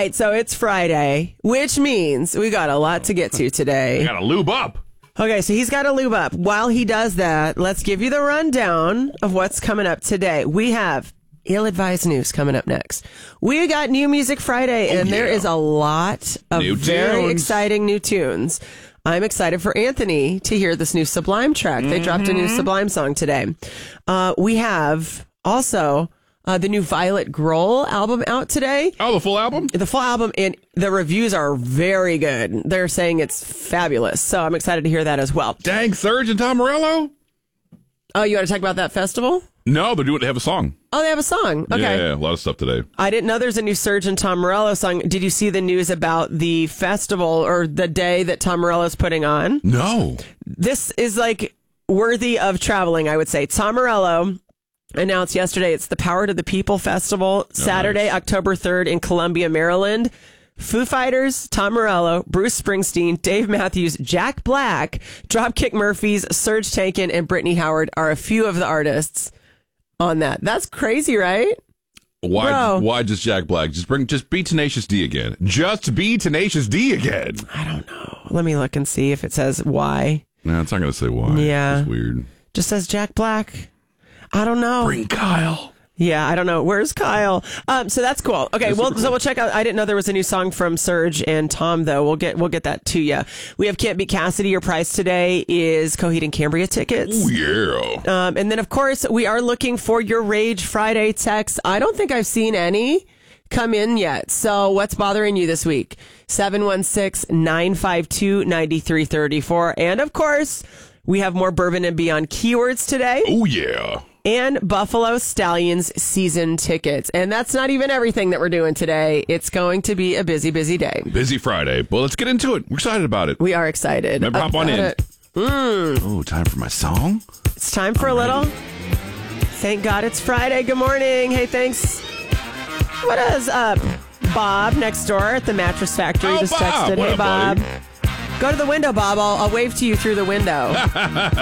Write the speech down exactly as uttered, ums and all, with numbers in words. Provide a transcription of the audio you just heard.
right, so it's Friday, which means we got a lot to get to today. I gotta lube up. Okay, so he's got to lube up. While he does that, let's give you the rundown of what's coming up today. We have ill-advised news coming up next. We got New Music Friday, oh, and yeah. there is a lot of new very tunes. exciting new tunes. I'm excited for Anthony to hear this new Sublime track. They mm-hmm. dropped a new Sublime song today. Uh, we have also... Uh, the new Violet Grohl album out today. Oh, the full album? The full album, and the reviews are very good. They're saying it's fabulous, so I'm excited to hear that as well. Dang, Serge and Tom Morello? Oh, you want to talk about that festival? No, they're doing. They have a song. Oh, they have a song. Okay. Yeah, yeah, a lot of stuff today. I didn't know there's a new Serge and Tom Morello song. Did you see the news about the festival or the day that Tom Morello's putting on? No. This is like worthy of traveling, I would say. Tom Morello announced yesterday it's the Power to the People Festival, Saturday, nice. October third in Columbia, Maryland. Foo Fighters, Tom Morello, Bruce Springsteen, Dave Matthews, Jack Black, Dropkick Murphys, Serge Tankian, and Brittany Howard are a few of the artists on that. That's crazy, right? Why? Bro. Why just Jack Black? Just bring, just be Tenacious D again. Just be Tenacious D again. I don't know. Let me look and see if it says why. No, it's not going to say why. Yeah. It's weird. Just says Jack Black. I don't know. Bring Kyle. Yeah, I don't know. Where's Kyle? Um, so that's cool. Okay, well, so we'll check out. I didn't know there was a new song from Serge and Tom, though. We'll get we'll get that to you. We have Can't Beat Cassidy. Your prize today is Coheed and Cambria tickets. Oh, yeah. Um, and then, of course, we are looking for your Rage Friday texts. I don't think I've seen any come in yet. So what's bothering you this week? seven one six, nine five two, nine three three four. And, of course, we have more Bourbon and Beyond keywords today. Oh, yeah. And Buffalo Stallions season tickets. And that's not even everything that we're doing today. It's going to be a busy, busy day. Busy Friday. Well, let's get into it. We're excited about it. We are excited. Maybe hop on in. Mm. Oh, time for my song? It's time for All a little. Right. Thank God it's Friday. Good morning. Hey, thanks. What is up? Bob next door at the Mattress Factory oh, just Bob. texted. What hey, up, Bob. buddy? Go to the window, Bob. I'll, I'll wave to you through the window.